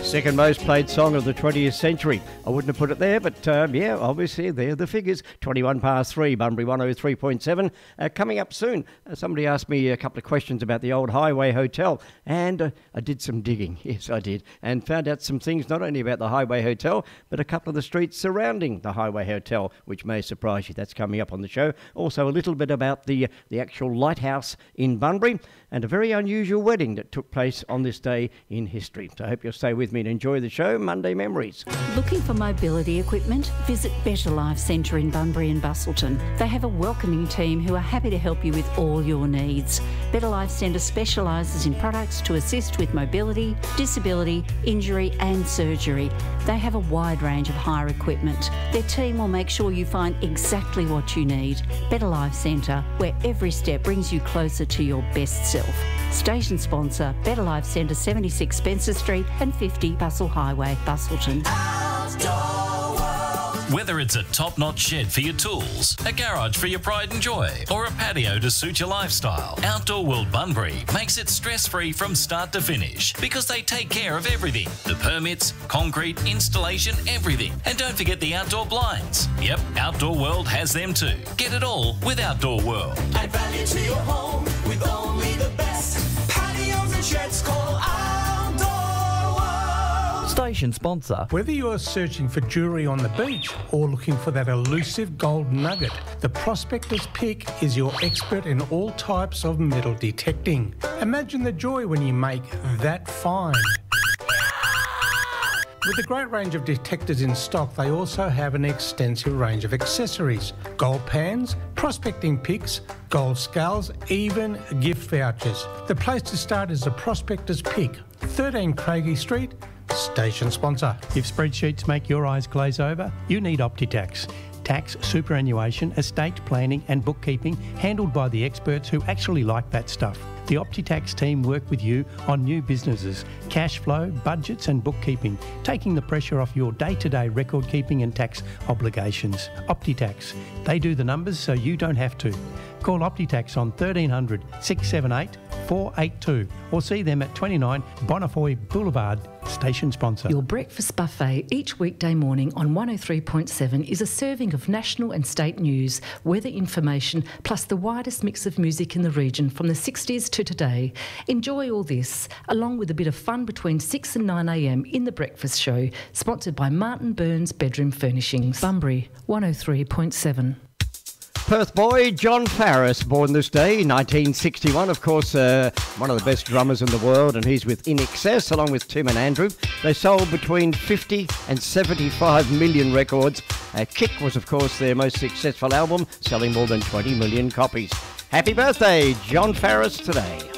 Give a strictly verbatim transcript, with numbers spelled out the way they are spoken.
Second most played song of the twentieth century. I wouldn't have put it there, but um, yeah, obviously there are the figures. twenty-one past three, Bunbury one oh three point seven. Uh, coming up soon, uh, somebody asked me a couple of questions about the old Highway Hotel, and uh, I did some digging. Yes, I did, and found out some things not only about the Highway Hotel, but a couple of the streets surrounding the Highway Hotel, which may surprise you. That's coming up on the show. Also, a little bit about the, the actual lighthouse in Bunbury, and a very unusual wedding that took place on this day in history. So I hope you'll stay with me and enjoy the show, Monday Memories. Looking for mobility equipment? Visit Better Life Centre in Bunbury and Bustleton. They have a welcoming team who are happy to help you with all your needs. Better Life Centre specialises in products to assist with mobility, disability, injury and surgery. They have a wide range of hire equipment. Their team will make sure you find exactly what you need. Better Life Centre, where every step brings you closer to your best self. Station sponsor, Better Life Centre, seventy-six Spencer Street and fifty Bustle Highway, Bustleton. Whether it's a top-notch shed for your tools, a garage for your pride and joy, or a patio to suit your lifestyle, Outdoor World Bunbury makes it stress-free from start to finish because they take care of everything. The permits, concrete, installation, everything. And don't forget the outdoor blinds. Yep, Outdoor World has them too. Get it all with Outdoor World. Add value to your home with only the best. Patios and sheds, call Outdoor World. Station sponsor. Whether you are searching for jewellery on the beach or looking for that elusive gold nugget, the Prospector's Pick is your expert in all types of metal detecting. Imagine the joy when you make that find. With a great range of detectors in stock, they also have an extensive range of accessories. Gold pans, prospecting picks, gold scales, even gift vouchers. The place to start is the Prospector's Pick, thirteen Craigie Street, station sponsor. If spreadsheets make your eyes glaze over, you need OptiTax. Tax, superannuation, estate planning and bookkeeping handled by the experts who actually like that stuff. The OptiTax team work with you on new businesses, cash flow, budgets and bookkeeping, taking the pressure off your day-to-day record keeping and tax obligations. OptiTax. They do the numbers so you don't have to. Call OptiTax on thirteen hundred, six seven eight, four eight two or see them at twenty-nine Bonnefoy Boulevard, station sponsor. Your breakfast buffet each weekday morning on one oh three point seven is a serving of national and state news, weather information, plus the widest mix of music in the region from the sixties to today. Enjoy all this, along with a bit of fun between six and nine a m in the breakfast show, sponsored by Martin Burns Bedroom Furnishings. Bunbury, one oh three point seven. Perth boy John Farriss, born this day, nineteen sixty-one. Of course, uh, one of the best drummers in the world, and he's with In Excess, along with Tim and Andrew. They sold between fifty and seventy-five million records. Uh, Kick was, of course, their most successful album, selling more than twenty million copies. Happy birthday, John Farriss, today.